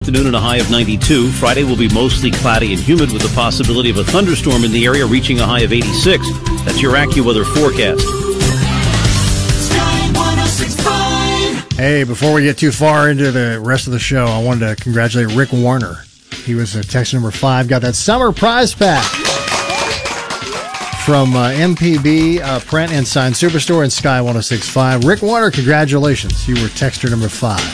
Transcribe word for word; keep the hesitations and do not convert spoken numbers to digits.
Afternoon and a high of ninety-two. Friday will be mostly cloudy and humid with the possibility of a thunderstorm in the area reaching a high of eighty-six. That's your AccuWeather forecast. Hey, before we get too far into the rest of the show, I wanted to congratulate Rick Warner. He was uh, text number five, got that summer prize pack from uh, M P B, uh, Print and Sign Superstore and Sky one oh six point five. Rick Warner, congratulations. You were texter number five.